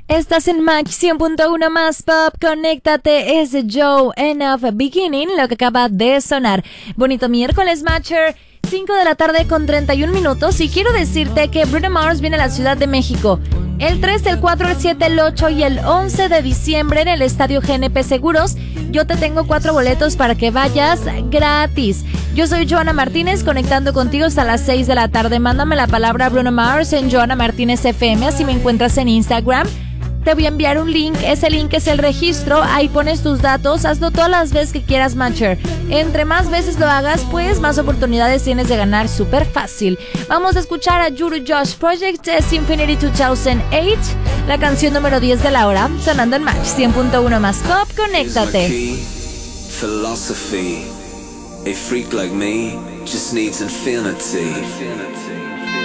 Estás en Match 100.1 más pop, conéctate, es Joe Enough Beginning, lo que acaba de sonar. Bonito miércoles, Matcher, 5 de la tarde con 31 minutos y quiero decirte que Bruno Mars viene a la Ciudad de México el 3, el 4, el 7, el 8 y el 11 de diciembre en el Estadio GNP Seguros. Yo te tengo 4 boletos para que vayas gratis. Yo soy Joana Martínez, conectando contigo hasta las 6 de la tarde. Mándame la palabra Bruno Mars en Joana Martínez FM, así me encuentras en Instagram. Te voy a enviar un link, ese link es el registro, ahí pones tus datos, hazlo todas las veces que quieras, Matcher. Entre más veces lo hagas, pues más oportunidades tienes de ganar, súper fácil. Vamos a escuchar a Juru Josh Project Symphony 2008, la canción número 10 de la hora, sonando en Match 100.1 más pop, conéctate. Philosophy, a freak like me just needs infinity.